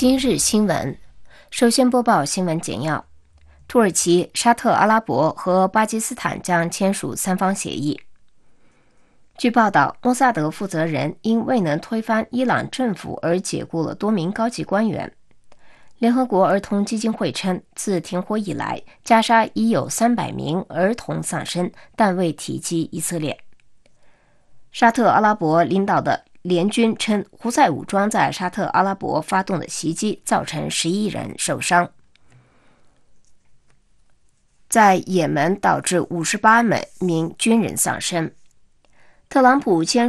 今日新闻，首先播报新闻简要。土耳其、沙特阿拉伯和巴基斯坦将签署三方协议。据报道，莫萨德负责人因未能推翻伊朗政府而解雇了多名高级官员。联合国儿童基金会称，自停火以来，加沙已有300名儿童丧生，但未提及以色列。沙特阿拉伯领导的联军称，胡塞武装在沙特阿拉伯发动的袭击造成11人受伤。在也门导致58名军人丧生。特朗普签